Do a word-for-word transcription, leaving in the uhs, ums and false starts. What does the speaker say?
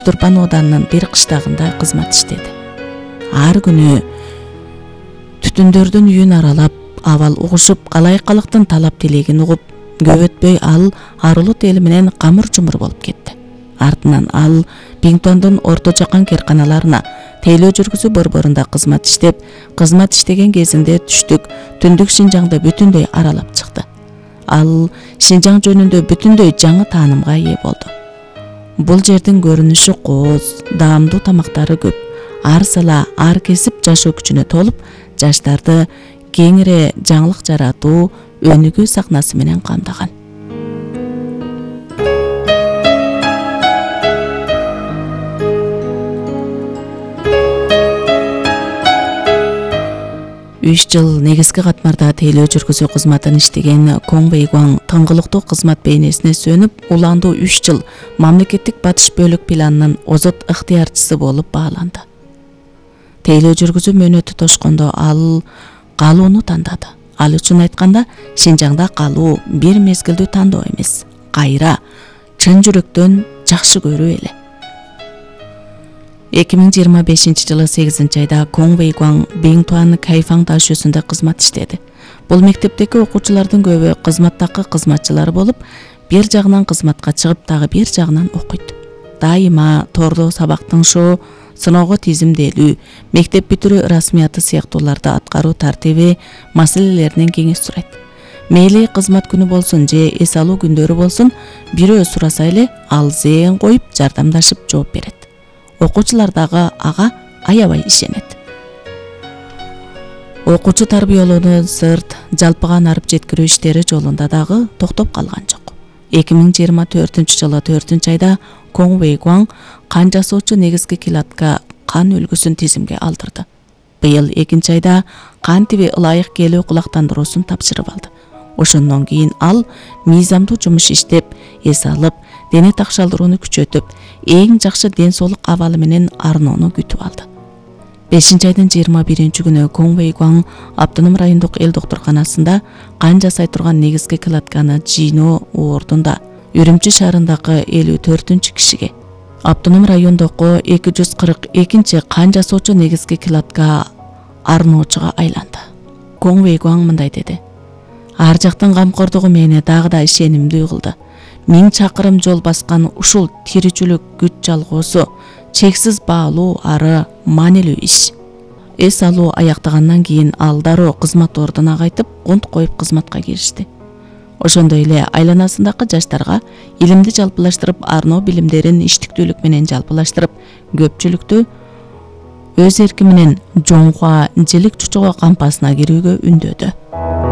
Турпан оданынын бир кыштагында кызмат иштеди. Ар күнү түтүндөрдүн үйүн аралап, абал угушуп, калайкалыктын талап тилегин угуп, көп өтпөй ал арулут эли менен камыр-чумур болуп кетти. Артынан ал Бингтондун Орто Жакан керканаларына тейлөө жүргүзүү борборунда кызмат иштеп, кызмат иштеген кезинде түштүк, түндүк Шинжаңды бүтүндөй аралап чыкты. Ал Шинжаң жөнүндө бүтүндөй жаңы таанымга ээ болду. Бул жердин көрүнүшү кооз, даамдуу тамактары көп, ар сала, ар кесип жашоо күчүнө толуп, жаштарды кеңире жаңылык жаратуу, өнүгүү сахнасы менен камдаган. үч жыл негизги катмарда тейлөө жүргүзүү кызматын иштеген Коң Вэйгуаң тыңгылыктуу кызмат бейнесине сөнүп, уландуу үч жыл мамлекеттик батыш бөлүк планынын озот ыктыярчысы болуп бааланды. Тейлөө жүргүзүү мөөнөтү тошкондо ал калууну тандады. Ал үчүн айтканда, Шинжаңда калуу бир мезгилдүү тандоо эмес, кайра, чын жүрөктөн жакшы көрүү эле. эки миң жыйырма бешинчи жылы сегизинчи айда Коң Вэйгуаң Бингтуан Кайфаң ташуусунда кызмат иштеди. Бул мектептеги окуучулардын көбү кызматтагы кызматчылар болуп, бир жагынан кызматка чыгып, дагы бир жагынан окуйт. Дайыма тордо сабак тыңшоо, сыноого тизимделүү, мектеп бүтүрүү расмияты сыяктууларды аткаруу тартиби маселелеринен кеңеш сурайт. Мейли кызмат күнү болсун же эс алуу күндөрү болсун, бирөө сураса эле ал зээн коюп, жардамдашып жооп берет. Окуучулар дагы ага аябай ишенет. Окуучу тарбиялоонун сырт, жалпыга нарып жеткирүү иштери жолунда дагы токтоп калган жок. эки миң жыйырма төртүнчү жылы төртүнчү айда Коң Вэйгуаң кан жасоочу негизги килатка кан үлгүсүн тизимге алдырды. Быйыл экинчи айда кан тиби ылайык келүү кулактандыруусун тапшырып алды. Ошондон кийин ал мыйзамдуу жумуш иштеп, эс алып, дене такшалдырууну күчөтүп, эң жакшы ден соолук абалы менен арноону күтүп алды. бешинчи айдын жыйырма биринчи күнү Коң Вэйгуаң автоном райондук эл доктурканасында кан жасай турган негизги килатканы жыйноо ордунда Үрүмчү шаарындагы элүү төртүнчү кишиге, автоном райондогу эки жүз кырк экинчи кан жасоочу негизги килатка арноочуга айланды. Коң Вэйгуаң мындай деди: ар жактын камкордугу мени дагы да ишенимдүү кылды. Миң чакырым жол баскан ушул тиричүлүк күч жалгоосу, чексиз баалуу ары маанилүү иш. Эс алуу аяктагандан кийин ал дароо кызмат ордуна кайтып, кунт коюп кызматка киришти. Ошондой эле айланасындагы жаштарга илимди жалпылаштырып, арноо билимдерин иштиктүүлүк менен жалпылаштырып, көпчүлүктү өз эрки менен жоңгуа, жилик чучуга кампасына кирүүгө үндөдү.